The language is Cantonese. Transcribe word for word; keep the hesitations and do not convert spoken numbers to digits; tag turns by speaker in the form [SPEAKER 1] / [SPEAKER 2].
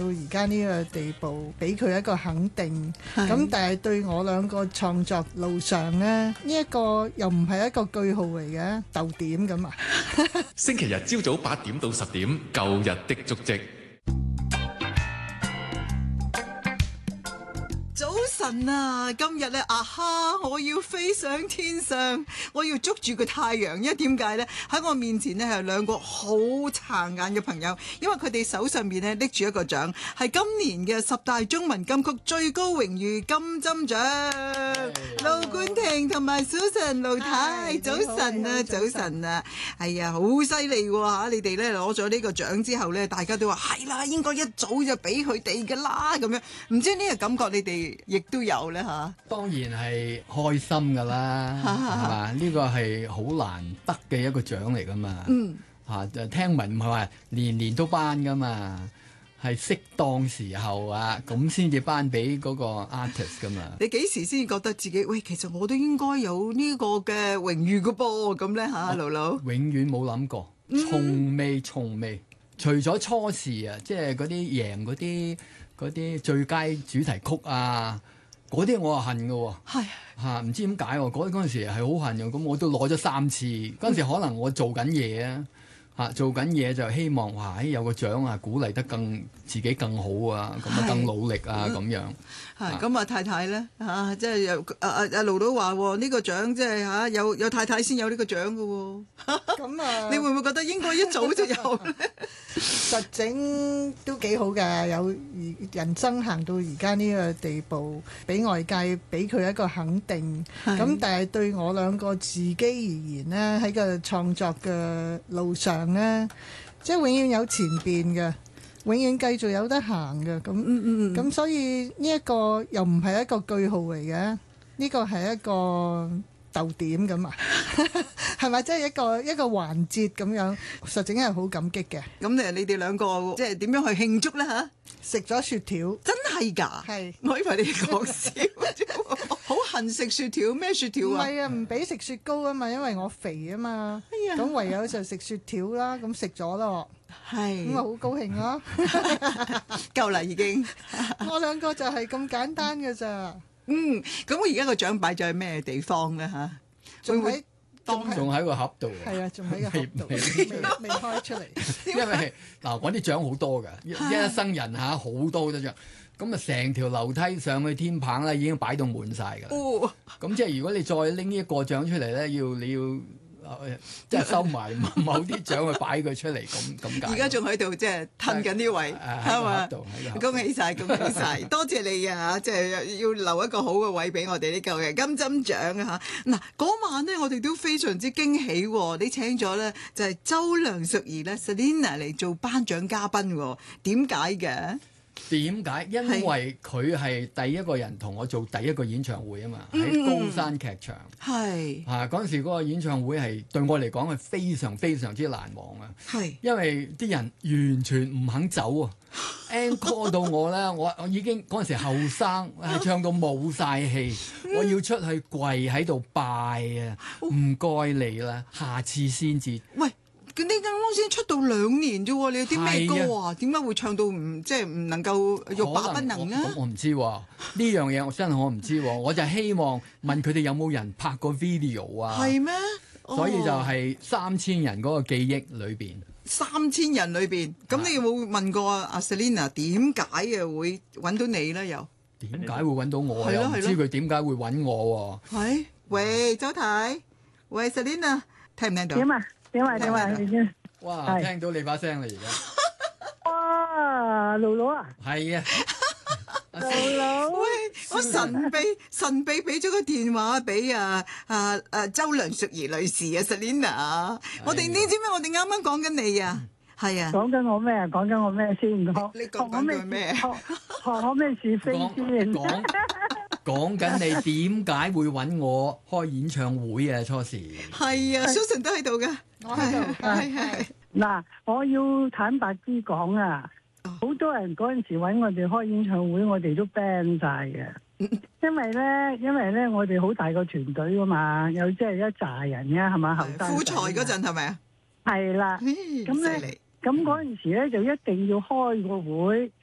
[SPEAKER 1] 到而家呢個地步，俾佢一個肯定。咁但係對我兩個創作路上呢，呢一個又唔係一個句號嚟嘅，逗點咁啊！
[SPEAKER 2] 星期日朝早八點到十點，舊日的足跡。
[SPEAKER 3] 早晨啊，今日咧啊哈，我要飛上天上，我要捉住個太陽。因為點解呢？喺我面前呢係兩個好殘眼嘅朋友，因為佢哋手上面咧拎住一個獎，係今年嘅十大中文金曲最高榮譽金針獎。盧冠廷同埋 Susan 盧太，早晨啊，早晨啊，係啊，好犀利喎嚇！你哋咧攞咗呢個獎之後咧，大家都話係啦，應該一早就俾佢哋㗎啦咁樣。唔知呢個感覺你哋亦都有咧嚇？
[SPEAKER 4] 當然係開心㗎啦，係嘛？呢個係好難得嘅一個獎嚟㗎嘛。嗯，嚇就聽聞唔係話年年都頒㗎嘛，係適當時候啊，咁先至頒俾嗰個 artist 㗎嘛。
[SPEAKER 3] 你幾時先覺得自己喂，其實我都應該有呢個嘅榮譽㗎噃咁咧嚇，盧盧？
[SPEAKER 4] 永遠冇諗過，從未從未，除咗初時啊，即係嗰啲贏嗰啲。嗰啲最佳主題曲啊，嗰啲我係恨嘅喎，係嚇唔知點解喎，嗰嗰陣時係好恨嘅，咁我都攞咗三次，嗰陣時可能我做緊嘢啊，嚇做緊嘢就希望哇，誒有個獎啊，鼓勵得更自己更好啊，咁啊更努力啊咁樣。
[SPEAKER 3] 係咁啊，太太咧嚇，即係又啊啊阿盧都話喎，呢個獎即係嚇有有太太先有呢個獎嘅喎。咁啊，你會唔會覺得應該一早就有咧？
[SPEAKER 1] 實整都幾好㗎，有人生行到而家呢個地步，俾外界俾佢一個肯定。咁但係對我兩個自己而言呢，喺個創作嘅路上呢，即係永遠有前邊嘅，永遠繼續有得行嘅。咁咁、嗯嗯、所以呢一個又唔係一個句號嚟嘅，呢個係一個逗點咁啊，係咪？即係一個一個環節咁樣，實整係好感激嘅。
[SPEAKER 3] 咁誒，你哋兩個即係點樣去慶祝咧嚇？
[SPEAKER 1] 食咗雪條，
[SPEAKER 3] 真係㗎？係，我以為你講笑啫，好恨食雪條，咩雪條啊？
[SPEAKER 1] 唔係啊，唔俾食雪糕啊嘛，因為我肥啊嘛。咁、哎、唯有就食雪條啦，咁食咗咯。係，咁啊好高興咯。
[SPEAKER 3] 夠啦已經。
[SPEAKER 1] 我兩個就係咁簡單㗎咋。
[SPEAKER 3] 嗯，咁我而家個獎擺咗喺咩地方咧嚇？
[SPEAKER 1] 仲喺
[SPEAKER 4] 仲喺個盒度。
[SPEAKER 1] 係啊，仲喺個盒度，未未開出嚟。
[SPEAKER 4] 因為嗱，嗰啲獎好多㗎，一生人嚇好多好多獎。咁啊，成條樓梯上去天棚咧，已經擺到滿晒㗎啦。哦。咁即係如果你再拎呢一個獎出嚟咧，要你要。即係收埋某啲獎去擺佢出嚟咁咁解。
[SPEAKER 3] 而家仲喺度即係褪緊呢位，係嘛？恭喜晒，恭喜晒！多謝你啊！即係要留一個好嘅位俾我哋呢嚿嘅金針獎啊！嚇嗱，嗰晚呢，我哋都非常之驚喜喎！你請咗咧就係周梁淑怡咧 Selina 嚟做頒獎嘉賓喎？點解嘅？
[SPEAKER 4] 點解？因為佢係第一個人同我做第一個演唱會啊嘛，喺高山劇場。係啊，嗰陣時嗰個演唱會係對我嚟講係非常非常之難忘啊。係，因為啲人完全唔肯走啊，encore 到我咧，我我已經嗰陣時後生，係唱到冇晒氣，我要出去跪喺度拜啊，唔該你啦，下次先至。喂。
[SPEAKER 3] 你啱啱先出道兩年啫喎，你有啲咩歌啊？點解會唱到唔即係唔能夠欲罷不能啊？
[SPEAKER 4] 咁我唔知喎，呢樣嘢我真係我唔知喎，我就希望問佢哋有冇人拍過 video 啊？係咩？所以就係三千人嗰個記憶裏邊，
[SPEAKER 3] 三千人裏邊，咁你有冇問過阿 Selina 點解嘅會揾到你咧？又
[SPEAKER 4] 點解會揾到我？又唔知佢點解會揾我喎？
[SPEAKER 3] 係，喂，周太，喂 Selina，聽唔聽到？
[SPEAKER 5] 點啊？點啊點啊！
[SPEAKER 4] 哇，聽到你把聲啦而家。
[SPEAKER 5] 哇，露露啊！
[SPEAKER 4] 係啊，
[SPEAKER 3] 露露，喂，我神秘神秘俾咗個電話俾啊啊啊周梁淑怡女士啊 Selina， 我哋你知咩？我哋啱啱講緊你啊，係啊。
[SPEAKER 5] 講緊我咩啊？講緊我咩先？講
[SPEAKER 3] 你講緊佢咩？
[SPEAKER 5] 學學我咩是非先？
[SPEAKER 4] 講講緊你點解會揾我開演唱會啊？初時
[SPEAKER 3] 係啊 ，Susan 都喺度㗎。我喺度，係係。
[SPEAKER 5] 嗱，我要坦白啲講啊，好多人嗰陣時揾我哋開演唱會，我哋都 ban 晒嘅。因為咧，因為咧，我哋好大個團隊噶嘛，有即係一紮人嘅，係嘛後生。
[SPEAKER 3] 副財嗰陣係咪啊？
[SPEAKER 5] 係啦，咁咧，咁嗰陣時咧就一定要開個會，